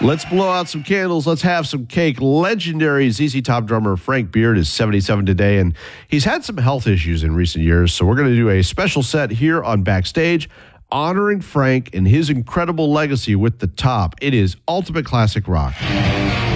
Let's blow out some candles. Let's have some cake. Legendary ZZ Top drummer Frank Beard is 77 today, and he's had some health issues in recent years. So we're going to do a special set here on Backstage honoring Frank and his incredible legacy with The Top. It is ultimate classic rock.